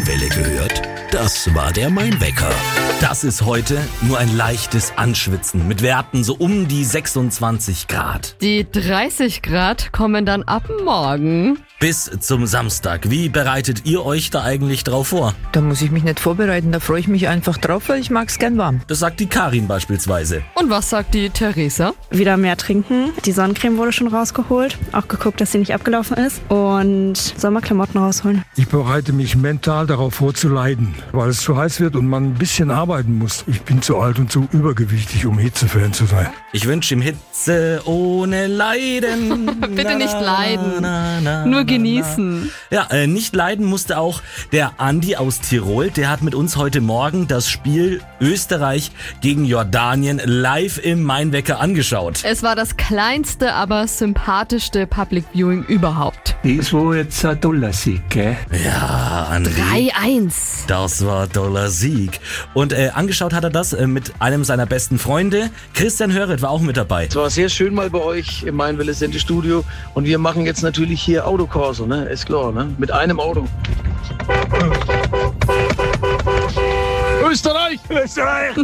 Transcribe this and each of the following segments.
Main-Welle gehört? Das war der Main-Wecker. Das ist heute nur ein leichtes Anschwitzen mit Werten so um die 26 Grad. Die 30 Grad kommen dann ab morgen. Bis zum Samstag. Wie bereitet ihr euch da eigentlich drauf vor? Da muss ich mich nicht vorbereiten, da freue ich mich einfach drauf, weil ich mag es gern warm. Das sagt die Karin beispielsweise. Und was sagt die Theresa? Wieder mehr trinken. Die Sonnencreme wurde schon rausgeholt. Auch geguckt, dass sie nicht abgelaufen ist. Und Sommerklamotten rausholen. Ich bereite mich mental darauf vor zu leiden, weil es zu heiß wird und man ein bisschen arbeiten muss. Ich bin zu alt und zu übergewichtig, um Hitzefan zu sein. Ich wünsche ihm Hitze ohne Leiden. Bitte nicht leiden, nur genießen. Ja, nicht leiden musste auch der Andi aus Tirol. Der hat mit uns heute Morgen das Spiel Österreich gegen Jordanien live im Main-Wecker angeschaut. Es war das kleinste, aber sympathischste Public Viewing überhaupt. Das war jetzt ein toller Sieg, gell? Ja, Andi. 3-1. Das war ein toller Sieg. Und angeschaut hat er das mit einem seiner besten Freunde. Christian Höret war auch mit dabei. Es war sehr schön mal bei euch im Main-Welle Sendestudio. Und wir machen jetzt natürlich hier Autokorso, ne? Ist klar, ne? Mit einem Auto. Österreich! Österreich!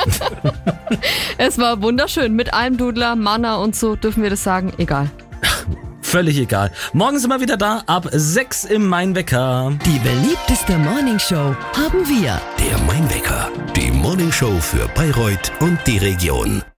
Es war wunderschön. Mit Almdudler, Manna und so, dürfen wir das sagen? Egal. Völlig egal. Morgen sind wir wieder da, ab 6 im Main-Wecker. Die beliebteste Morningshow haben wir. Der Main-Wecker. Die Morningshow für Bayreuth und die Region.